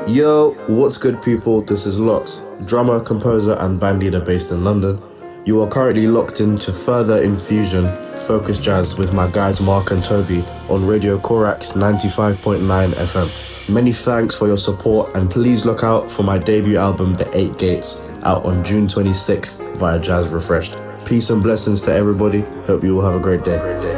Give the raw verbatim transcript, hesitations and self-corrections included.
Yo, what's good, people? This is Lots, drummer, composer, and band leader based in London. You are currently locked into Further Infusion, Focus Jazz with my guys Mark and Toby on Radio Corax ninety-five point nine F M. Many thanks for your support, and please look out for my debut album, The Eight Gates, out on June twenty-sixth via Jazz Refreshed. Peace and blessings to everybody. Hope you all have a great day.